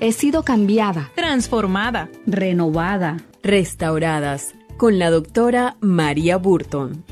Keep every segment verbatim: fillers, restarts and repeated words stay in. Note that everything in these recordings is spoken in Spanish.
He sido cambiada, transformada, renovada, restauradas con la doctora María Burton.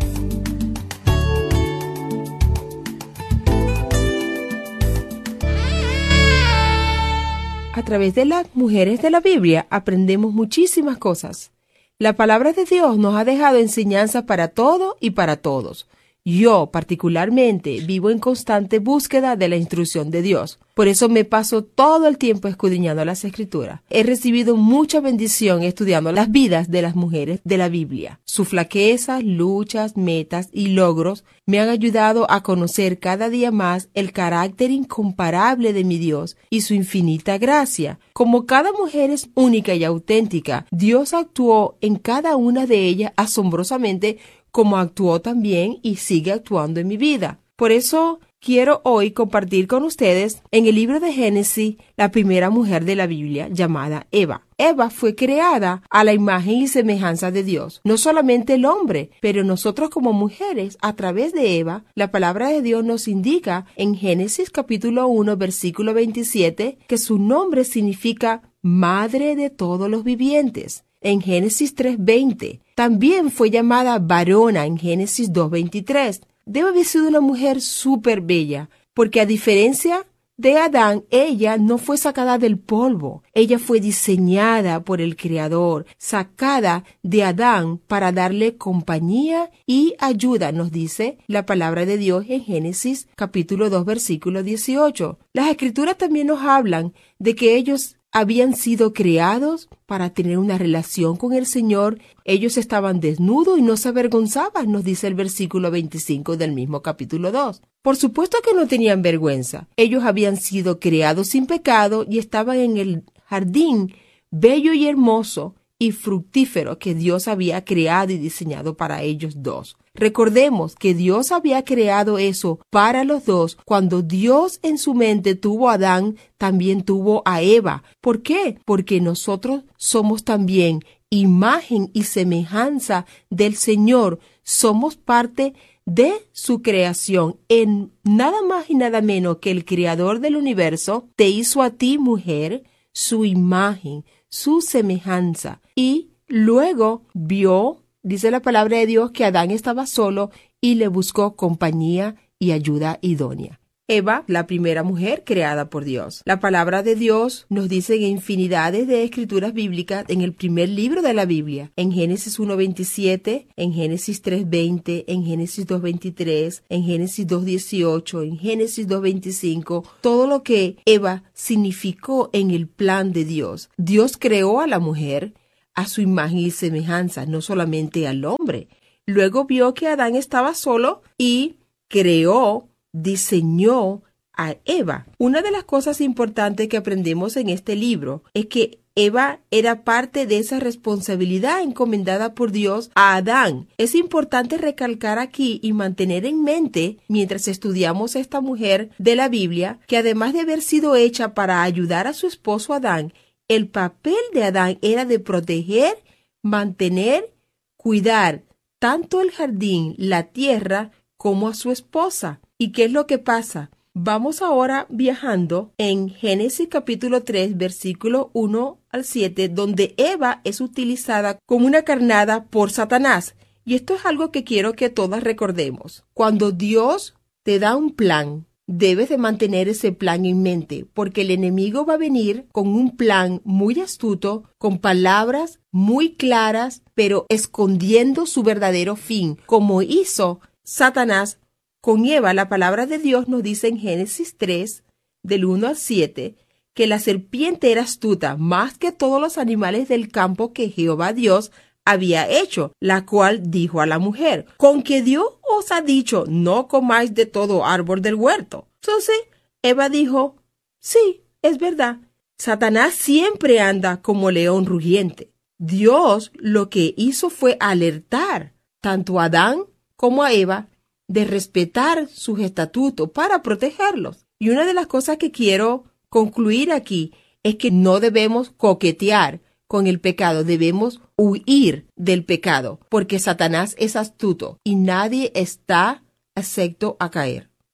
A través de las mujeres de la Biblia aprendemos muchísimas cosas. La palabra de Dios nos ha dejado enseñanzas para todo y para todos. Yo, particularmente, vivo en constante búsqueda de la instrucción de Dios. Por eso me paso todo el tiempo escudriñando las Escrituras. He recibido mucha bendición estudiando las vidas de las mujeres de la Biblia. Sus flaquezas, luchas, metas y logros me han ayudado a conocer cada día más el carácter incomparable de mi Dios y su infinita gracia. Como cada mujer es única y auténtica, Dios actuó en cada una de ellas asombrosamente, como actuó también y sigue actuando en mi vida. Por eso quiero hoy compartir con ustedes en el libro de Génesis la primera mujer de la Biblia llamada Eva. Eva fue creada a la imagen y semejanza de Dios. No solamente el hombre, pero nosotros como mujeres, a través de Eva, la palabra de Dios nos indica en Génesis capítulo uno, versículo veintisiete, que su nombre significa madre de todos los vivientes. En Génesis tres veinte, también fue llamada varona en Génesis dos veintitrés. Debe haber sido una mujer súper bella, porque a diferencia de Adán, ella no fue sacada del polvo. Ella fue diseñada por el Creador, sacada de Adán para darle compañía y ayuda, nos dice la palabra de Dios en Génesis capítulo dos, versículo dieciocho. Las Escrituras también nos hablan de que ellos habían sido creados para tener una relación con el Señor. Ellos estaban desnudos y no se avergonzaban, nos dice el versículo veinticinco del mismo capítulo dos. Por supuesto que no tenían vergüenza. Ellos habían sido creados sin pecado y estaban en el jardín bello y hermoso y fructífero que Dios había creado y diseñado para ellos dos. Recordemos que Dios había creado eso para los dos. Cuando Dios en su mente tuvo a Adán, también tuvo a Eva. ¿Por qué? Porque nosotros somos también imagen y semejanza del Señor. Somos parte de su creación. En nada más y nada menos que el Creador del universo te hizo a ti, mujer, su imagen, su semejanza. Y luego vio, dice la palabra de Dios, que Adán estaba solo y le buscó compañía y ayuda idónea. Eva, la primera mujer creada por Dios. La palabra de Dios nos dice en infinidades de escrituras bíblicas en el primer libro de la Biblia, en Génesis uno veintisiete, en Génesis tres veinte, en Génesis dos veintitrés, en Génesis dos dieciocho, en Génesis dos veinticinco, todo lo que Eva significó en el plan de Dios. Dios creó a la mujer a su imagen y semejanza, no solamente al hombre. Luego vio que Adán estaba solo y creó, diseñó a Eva. Una de las cosas importantes que aprendemos en este libro es que Eva era parte de esa responsabilidad encomendada por Dios a Adán. Es importante recalcar aquí y mantener en mente, mientras estudiamos a esta mujer de la Biblia, que además de haber sido hecha para ayudar a su esposo Adán, el papel de Adán era de proteger, mantener, cuidar tanto el jardín, la tierra, como a su esposa. ¿Y qué es lo que pasa? Vamos ahora viajando en Génesis capítulo tres, versículo uno al siete, donde Eva es utilizada como una carnada por Satanás. Y esto es algo que quiero que todas recordemos. Cuando Dios te da un plan, debes de mantener ese plan en mente, porque el enemigo va a venir con un plan muy astuto, con palabras muy claras, pero escondiendo su verdadero fin, como hizo Satanás con Eva. La palabra de Dios nos dice en Génesis tres, del uno al siete, que la serpiente era astuta más que todos los animales del campo que Jehová Dios había hecho, la cual dijo a la mujer: ¿con que Dios os ha dicho, no comáis de todo árbol del huerto? Entonces Eva dijo: sí, es verdad. Satanás siempre anda como león rugiente. Dios lo que hizo fue alertar tanto a Adán como a Eva de respetar sus estatutos para protegerlos. Y una de las cosas que quiero concluir aquí es que no debemos coquetear con el pecado, debemos huir del pecado, porque Satanás es astuto y nadie está excepto a caer.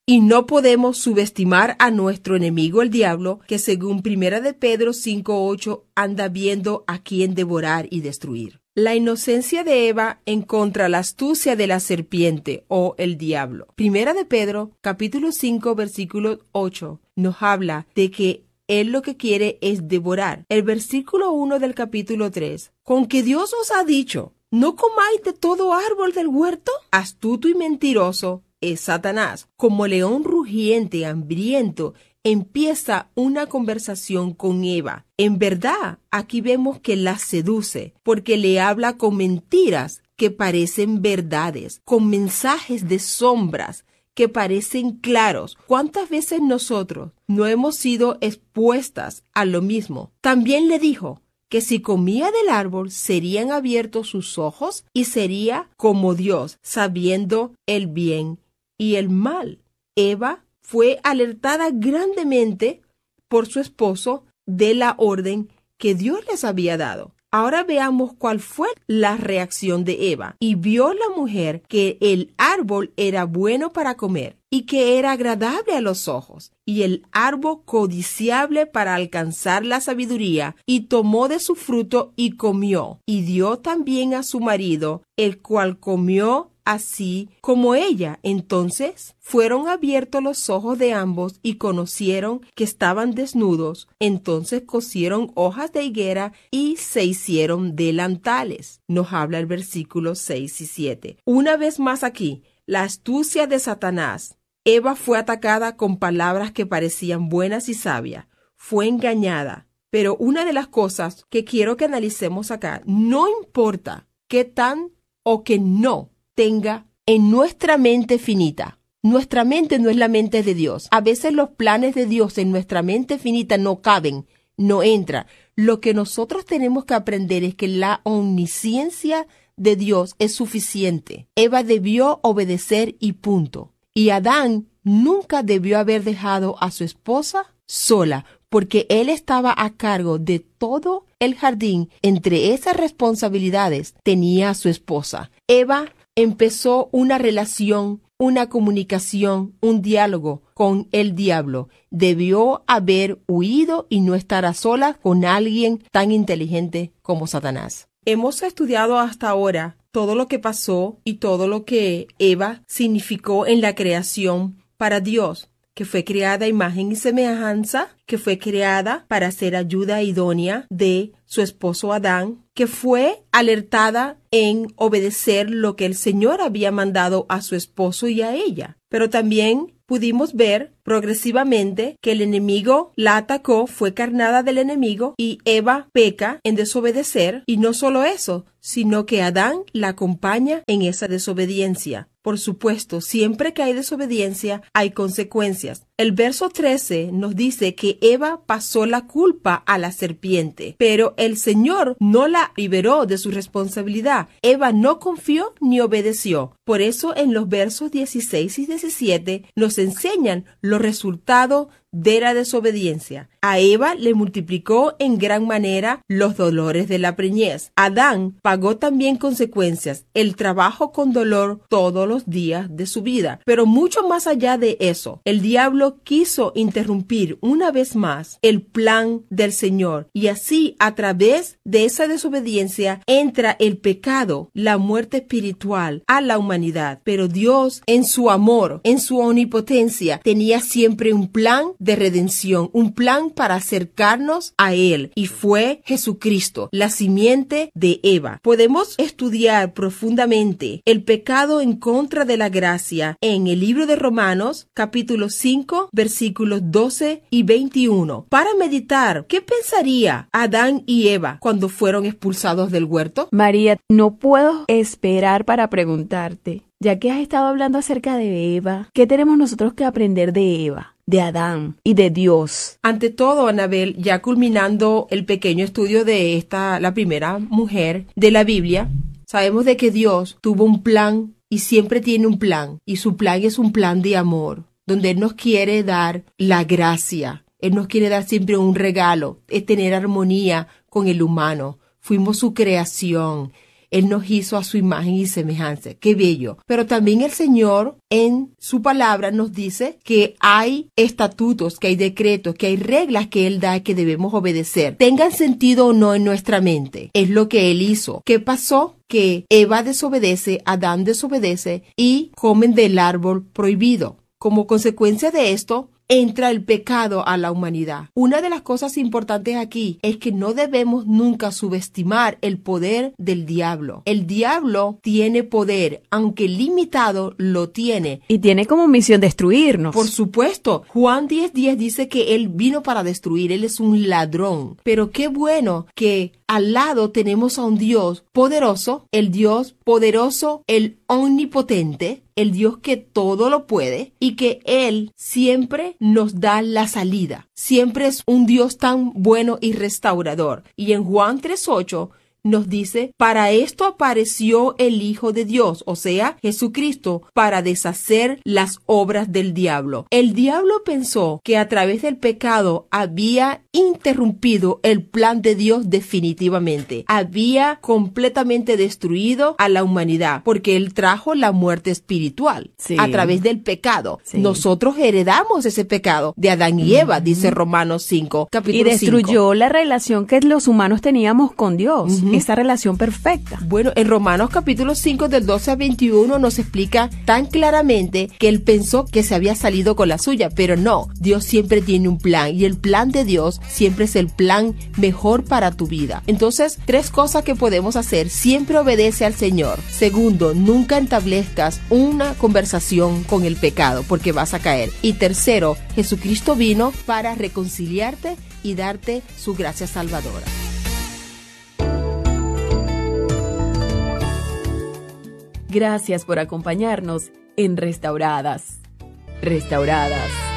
Y no podemos subestimar a nuestro enemigo el diablo, que según Primera de Pedro cinco ocho anda viendo a quién devorar y destruir. La inocencia de Eva en contra la astucia de la serpiente o el diablo. Primera de Pedro, capítulo cinco, versículo ocho, nos habla de que él lo que quiere es devorar. El versículo uno del capítulo tres. Con que Dios os ha dicho, no comáis de todo árbol del huerto. Astuto y mentiroso es Satanás. Como león rugiente, hambriento, empieza una conversación con Eva. En verdad, aquí vemos que la seduce, porque le habla con mentiras que parecen verdades, con mensajes de sombras que parecen claros. ¿Cuántas veces nosotros no hemos sido expuestas a lo mismo? También le dijo que si comía del árbol serían abiertos sus ojos y sería como Dios, sabiendo el bien y el mal. Eva fue alertada grandemente por su esposo de la orden que Dios les había dado. Ahora veamos cuál fue la reacción de Eva. Y vio la mujer que el árbol era bueno para comer y que era agradable a los ojos, y el árbol codiciable para alcanzar la sabiduría, y tomó de su fruto y comió, y dio también a su marido, el cual comió así como ella. Entonces fueron abiertos los ojos de ambos y conocieron que estaban desnudos. Entonces cosieron hojas de higuera y se hicieron delantales. Nos habla el versículo seis y siete. Una vez más aquí, la astucia de Satanás. Eva fue atacada con palabras que parecían buenas y sabias. Fue engañada. Pero una de las cosas que quiero que analicemos acá, no importa qué tan o que no tenga en nuestra mente finita. Nuestra mente no es la mente de Dios. A veces los planes de Dios en nuestra mente finita no caben, no entran. Lo que nosotros tenemos que aprender es que la omnisciencia de Dios es suficiente. Eva debió obedecer y punto. Y Adán nunca debió haber dejado a su esposa sola, porque él estaba a cargo de todo el jardín. Entre esas responsabilidades tenía a su esposa. Eva empezó una relación, una comunicación, un diálogo con el diablo. Debió haber huido y no estar a solas con alguien tan inteligente como Satanás. Hemos estudiado hasta ahora todo lo que pasó y todo lo que Eva significó en la creación para Dios, que fue creada a imagen y semejanza, que fue creada para ser ayuda idónea de su esposo Adán, que fue alertada en obedecer lo que el Señor había mandado a su esposo y a ella. Pero también pudimos ver progresivamente que el enemigo la atacó, fue carnada del enemigo y Eva peca en desobedecer. Y no solo eso, sino que Adán la acompaña en esa desobediencia. Por supuesto, siempre que hay desobediencia hay consecuencias. El verso trece nos dice que Eva pasó la culpa a la serpiente, pero el Señor no la liberó de su responsabilidad. Eva no confió ni obedeció. Por eso en los versos dieciséis y diecisiete nos enseñan los resultados de la desobediencia. A Eva le multiplicó en gran manera los dolores de la preñez. Adán pagó también consecuencias, el trabajo con dolor todos los días de su vida. Pero mucho más allá de eso, el diablo quiso interrumpir una vez más el plan del Señor, y así a través de esa desobediencia entra el pecado, la muerte espiritual a la humanidad. Pero Dios, en su amor, en su omnipotencia, tenía siempre un plan de redención, un plan para acercarnos a Él, y fue Jesucristo, la simiente de Eva. Podemos estudiar profundamente el pecado en contra de la gracia en el libro de Romanos, capítulo cinco, versículos doce y veintiuno, para meditar qué pensaría Adán y Eva cuando fueron expulsados del huerto. María, no puedo esperar para preguntarte, ya que has estado hablando acerca de Eva, ¿qué tenemos nosotros que aprender de Eva, de Adán y de Dios? Ante todo, Anabel, ya culminando el pequeño estudio de esta, la primera mujer de la Biblia, sabemos de que Dios tuvo un plan y siempre tiene un plan, y su plan es un plan de amor, donde Él nos quiere dar la gracia. Él nos quiere dar siempre un regalo, es tener armonía con el humano. Fuimos su creación. Él nos hizo a su imagen y semejanza. ¡Qué bello! Pero también el Señor en su palabra nos dice que hay estatutos, que hay decretos, que hay reglas que Él da y que debemos obedecer. Tengan sentido o no en nuestra mente. Es lo que Él hizo. ¿Qué pasó? Que Eva desobedece, Adán desobedece y comen del árbol prohibido. Como consecuencia de esto, entra el pecado a la humanidad. Una de las cosas importantes aquí es que no debemos nunca subestimar el poder del diablo. El diablo tiene poder, aunque limitado, lo tiene. Y tiene como misión destruirnos. Por supuesto. Juan diez diez dice que él vino para destruir. Él es un ladrón. Pero qué bueno que al lado tenemos a un Dios poderoso, el Dios poderoso, el omnipotente, el Dios que todo lo puede y que Él siempre nos da la salida. Siempre es un Dios tan bueno y restaurador. Y en Juan tres ocho nos dice, para esto apareció el Hijo de Dios, o sea, Jesucristo, para deshacer las obras del diablo. El diablo pensó que a través del pecado había interrumpido el plan de Dios definitivamente. Había completamente destruido a la humanidad, porque Él trajo la muerte espiritual sí. a través del pecado. Sí. Nosotros heredamos ese pecado de Adán y Eva, uh-huh. dice Romanos cinco, capítulo cinco. Y destruyó cinco. la relación que los humanos teníamos con Dios. Uh-huh. Esa relación perfecta. Bueno, en Romanos capítulo cinco del doce a veintiuno nos explica tan claramente que él pensó que se había salido con la suya, pero no, Dios siempre tiene un plan y el plan de Dios siempre es el plan mejor para tu vida. Entonces, tres cosas que podemos hacer: siempre obedece al Señor. Segundo, nunca establezcas una conversación con el pecado porque vas a caer. Y tercero, Jesucristo vino para reconciliarte y darte su gracia salvadora. Gracias por acompañarnos en Restauradas. Restauradas.